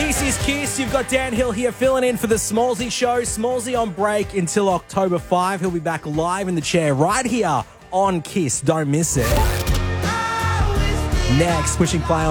This is Kiss. You've got Dan Hill here filling in for the Smallsy Show. Smallsy on break until October 5. He'll be back live in the chair right here on Kiss. Don't miss it. Next, pushing play on